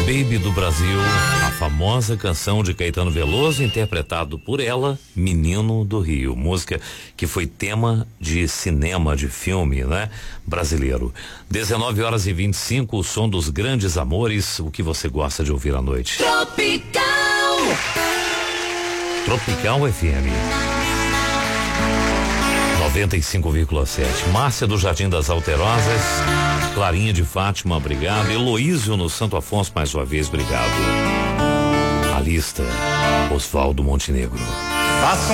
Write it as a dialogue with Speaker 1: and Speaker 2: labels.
Speaker 1: Baby do Brasil, a famosa canção de Caetano Veloso, interpretado por ela, Menino do Rio, música que foi tema de cinema, de filme, né? Brasileiro. 19h25, o som dos grandes amores, o que você gosta de ouvir à noite? Tropical FM 95,7. Márcia do Jardim das Alterosas, Clarinha de Fátima, obrigado. Heloísio no Santo Afonso, mais uma vez, obrigado. A lista, Osvaldo Montenegro.